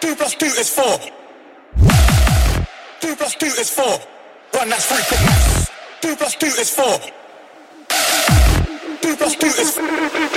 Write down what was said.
2 plus 2 is 4. 2 plus 2 is 4. Run, that's freaking maths. 2 plus 2 is 4. 2 plus 2 is 4.